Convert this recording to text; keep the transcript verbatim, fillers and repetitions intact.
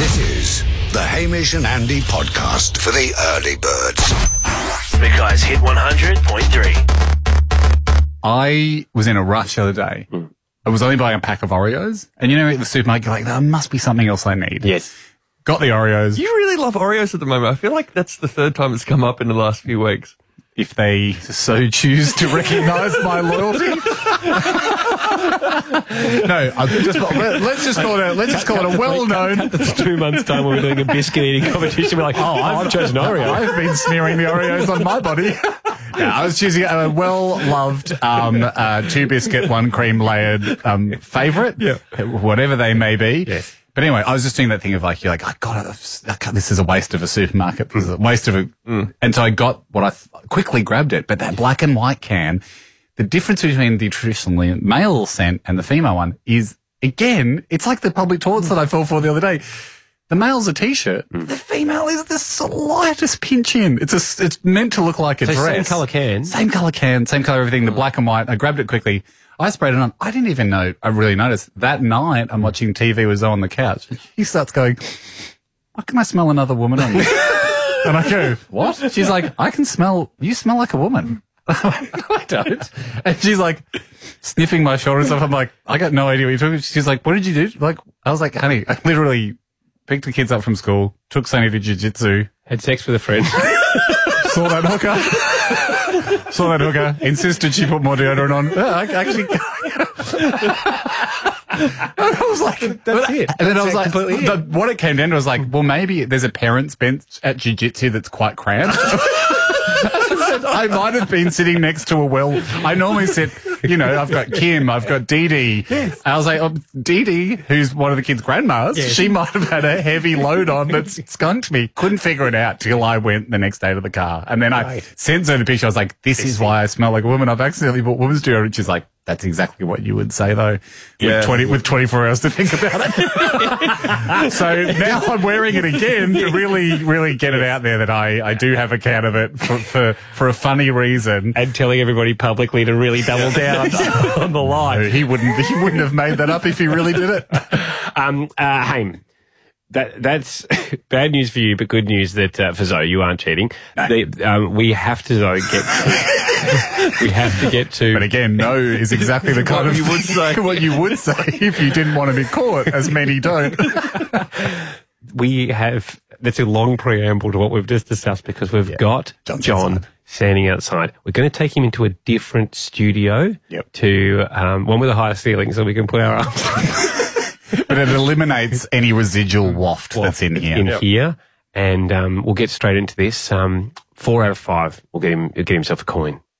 This is the Hamish and Andy podcast for the early birds. Because Hit one hundred point three. I was in a rush the other day. Mm. I was only buying a pack of Oreos. And you know, at the supermarket, you're like, there must be something else I need. Yes. Got the Oreos. You really love Oreos at the moment. I feel like that's the third time it's come up in the last few weeks. If they so choose to recognise my loyalty. No, I just, let, let's just call it a, let's just call it a well-known. It's two months' time when we're doing a biscuit eating competition. We're like, oh, I've chosen Oreo. I've been smearing the Oreos on my body. No, I was choosing a well-loved um, uh, two biscuit, one cream layered um, favourite, yeah. whatever they may be. Yes. But anyway, I was just doing that thing of like, you're like, I got it. This is a waste of a supermarket. This is a waste of a, mm. and so I got what I th- quickly grabbed it. But that black and white can, the difference between the traditionally male scent and the female one is, again, it's like the public toilets that I fell for the other day. The male's a t-shirt. Mm. The female is the slightest pinch in. It's a, it's meant to look like a so dress. Same colour can. Same colour can, same colour everything. Mm. The black and white. I grabbed it quickly. I sprayed it on. I didn't even know. I really noticed. That night, I'm watching T V with Zoe on the couch. He starts going, why can I smell another woman on you? And I go, what? She's like, I can smell, you smell like a woman. I went, no, I don't. And she's like, sniffing my shoulder and stuff. I'm like, I got no idea what you're talking about. She's like, what did you do? Like, I was like, honey, I literally picked the kids up from school, took Sunny to jiu-jitsu. Had sex with a friend. Saw that hooker. Saw that hooker. Insisted she put more deodorant on. Yeah, I actually. I was like, that's it. And then that's I was like, completely the, what it came down to was like, well, maybe there's a parent's bench at jiu-jitsu that's quite cramped. I might have been sitting next to a well. I normally sit, you know, I've got Kim, I've got Dee Dee. Yes. I was like, oh, Dee Dee, who's one of the kids' grandmas, yes. She might have had a heavy load on that skunked me. Couldn't figure it out till I went the next day to the car. And then right. I sent her the picture. I was like, this is why I smell like a woman. I've accidentally bought women's deodorant. She's like, that's exactly what you would say, though, yeah. with twenty with twenty-four hours to think about it. So now I'm wearing it again to really, really get it out there that I, I do have a can of it for, for, for a funny reason. And telling everybody publicly to really double down on the lie. No, he wouldn't, he wouldn't have made that up if he really did it. Um, uh, Haim, that, that's bad news for you, but good news that uh, for Zoe, you aren't cheating. No. The, um, we have to, Zoe, get to... We have to get to... But again, no is exactly the kind of you would say. what you would say if you didn't want to be caught, as many don't. We have... That's a long preamble to what we've just discussed because we've yeah. got John's John outside. standing outside. We're going to take him into a different studio yep. to um, one with a higher ceiling so we can put our arms... But it eliminates any residual waft, waft that's in here. In yep. here. And um, we'll get straight into this. Um, four out of five. We'll get him. He'll get himself a coin.